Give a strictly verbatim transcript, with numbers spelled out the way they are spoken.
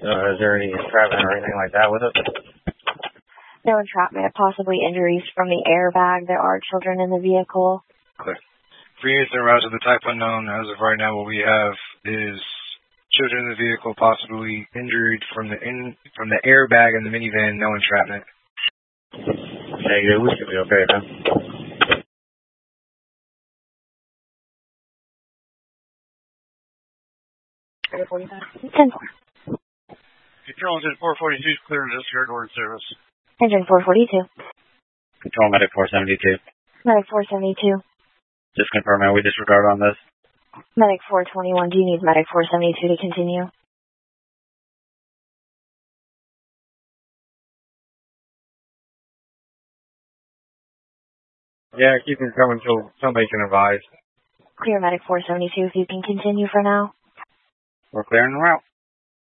Uh, is there any entrapment or anything like that with it? No entrapment, possibly injuries from the airbag. There are children in the vehicle. Okay. For units en route to the type unknown, as of right now, what we have is children in the vehicle possibly injured from the in, from the airbag in the minivan, no entrapment. Negative, we should be okay then. ten four. Control engine four forty-two is clear to discard order service. Engine four forty-two. Control medic four seventy-two. Medic four seventy-two. Just confirming we disregard on this. Medic four twenty-one, do you need Medic four seventy-two to continue? Yeah, keep them coming until somebody can advise. Clear Medic four seventy-two, if you can continue for now. We're clearing the route.